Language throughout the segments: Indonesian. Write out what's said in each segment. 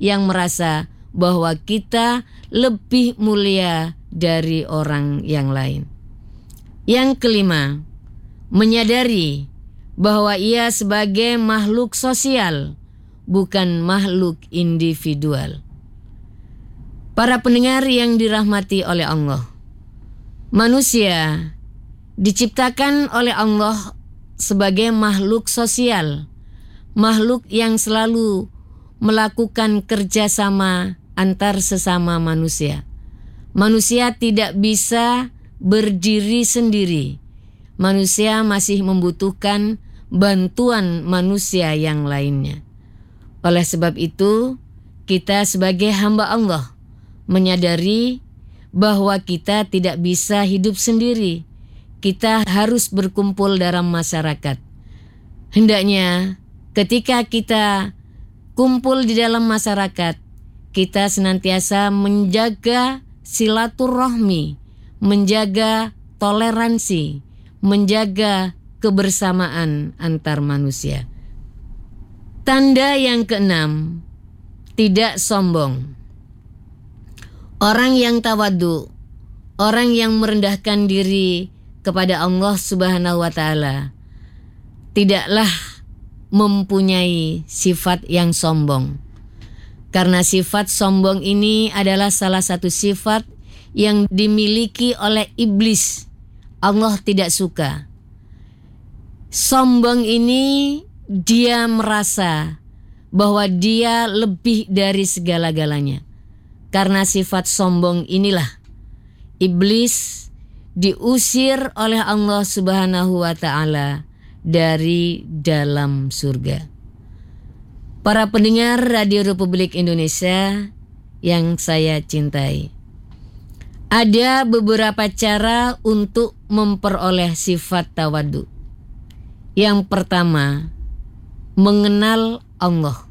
yang merasa bahwa kita lebih mulia dari orang yang lain. Yang kelima, menyadari bahwa ia sebagai makhluk sosial, bukan makhluk individual. Para pendengar yang dirahmati oleh Allah, manusia diciptakan oleh Allah sebagai makhluk sosial, makhluk yang selalu melakukan kerjasama antar sesama manusia. Manusia tidak bisa berdiri sendiri. Manusia masih membutuhkan bantuan manusia yang lainnya. Oleh sebab itu, kita sebagai hamba Allah menyadari bahwa kita tidak bisa hidup sendiri. Kita harus berkumpul dalam masyarakat. Hendaknya ketika kita kumpul di dalam masyarakat, kita senantiasa menjaga silaturahmi, menjaga toleransi, menjaga kebersamaan antar manusia. Tanda yang keenam, tidak sombong. Orang yang tawadhu, orang yang merendahkan diri kepada Allah Subhanahu wa Ta'ala, tidaklah mempunyai sifat yang sombong. Karena sifat sombong ini adalah salah satu sifat yang dimiliki oleh iblis. Allah tidak suka. Sombong ini dia merasa bahwa dia lebih dari segala-galanya. Karena sifat sombong inilah iblis diusir oleh Allah Subhanahu wa Ta'ala dari dalam surga. Para pendengar Radio Republik Indonesia yang saya cintai, ada beberapa cara untuk memperoleh sifat tawadhu. Yang pertama, mengenal Allah.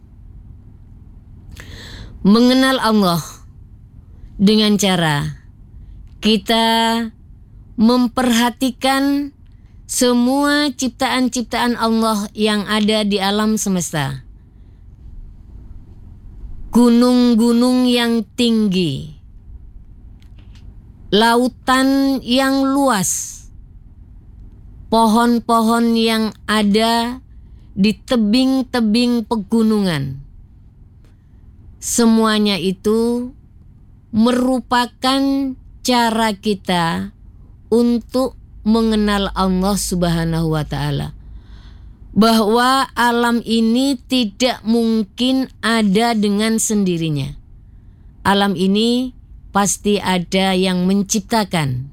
Mengenal Allah dengan cara kita memperhatikan semua ciptaan-ciptaan Allah yang ada di alam semesta. Gunung-gunung yang tinggi, lautan yang luas, pohon-pohon yang ada di tebing-tebing pegunungan. Semuanya itu merupakan cara kita untuk mengenal Allah Subhanahu wa Ta'ala. Bahwa alam ini tidak mungkin ada dengan sendirinya. Alam ini pasti ada yang menciptakan,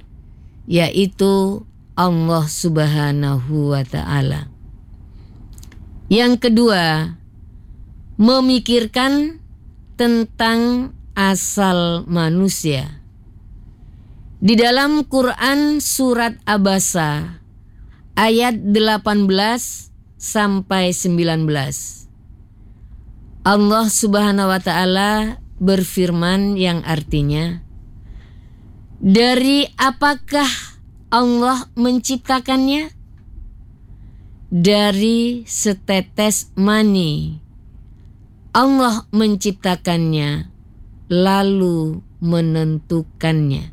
yaitu Allah Subhanahu wa Ta'ala. Yang kedua, memikirkan tentang asal manusia. Di dalam Quran surat Abasa ayat 18 sampai 19, Allah Subhanahu wa Ta'ala berfirman yang artinya, dari apakah Allah menciptakannya? Dari setetes mani Allah menciptakannya, lalu menentukannya.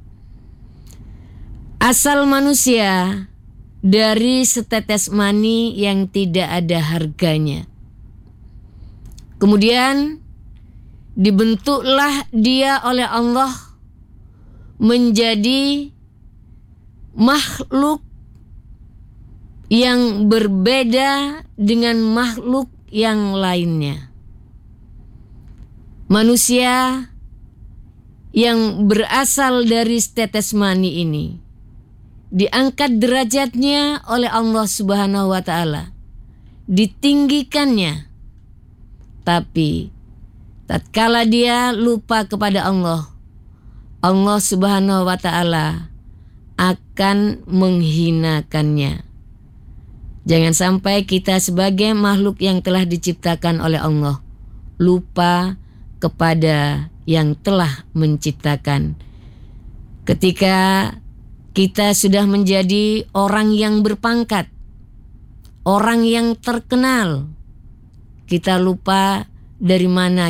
Asal manusia dari setetes mani yang tidak ada harganya. Kemudian dibentuklah dia oleh Allah menjadi makhluk yang berbeda dengan makhluk yang lainnya. Manusia yang berasal dari setetes mani ini diangkat derajatnya oleh Allah Subhanahu wa Ta'ala, ditinggikannya. Tapi tatkala dia lupa kepada Allah, Allah Subhanahu wa Ta'ala akan menghinakannya. Jangan sampai kita sebagai makhluk yang telah diciptakan oleh Allah lupa kepada yang telah menciptakan. Ketika kita sudah menjadi orang yang berpangkat, orang yang terkenal, kita lupa dari mana